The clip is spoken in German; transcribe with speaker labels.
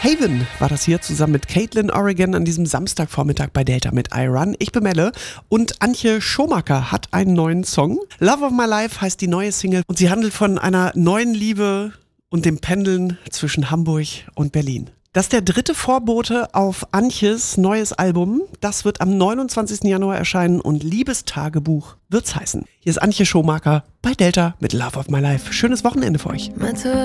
Speaker 1: Haven war das hier zusammen mit Caitlin Oregon an diesem Samstagvormittag bei Delta mit iRun. Ich bin Melle und Antje Schomaker hat einen neuen Song. Love of My Life heißt die neue Single und sie handelt von einer neuen Liebe und dem Pendeln zwischen Hamburg und Berlin. Das ist der dritte Vorbote auf Antjes neues Album. Das wird am 29. Januar erscheinen und Liebestagebuch wird's heißen. Hier ist Antje Schomaker bei Delta mit Love of My Life. Schönes Wochenende für euch.